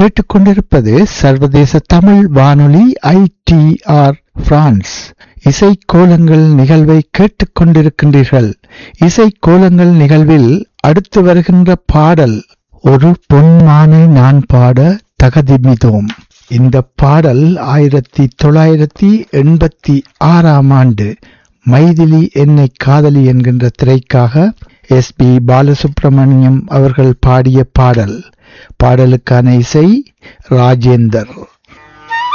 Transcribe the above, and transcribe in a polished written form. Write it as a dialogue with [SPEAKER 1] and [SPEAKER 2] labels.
[SPEAKER 1] கேட்டுக்கொண்டிருப்பது சர்வதேச தமிழ் வானொலி ITR பிரான்ஸ். இசைக்கோலங்கள் நிகழ்வை கேட்டுக்கொண்டிருக்கின்றீர்கள். இசைக்கோலங்கள் நிகழ்வில் அடுத்து வருகின்ற பாடல் ஒரு பொன்மானை நான் பாட தகதிமிதோம். இந்த பாடல் 1986 ஆண்டு மைதிலி என்னை காதலி என்கின்ற திரைக்காக SP பாலசுப்ரமணியம் அவர்கள் பாடிய பாடல். பாடலுக்கான இசை ராஜேந்தர்.